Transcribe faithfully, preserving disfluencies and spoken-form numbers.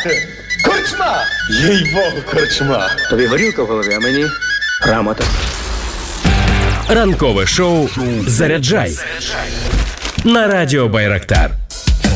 Корчма! Їй-богу, корчма! Тобі горілка в голові, а мені грамота. Ранкове шоу «Заряджай» на радіо Байрактар.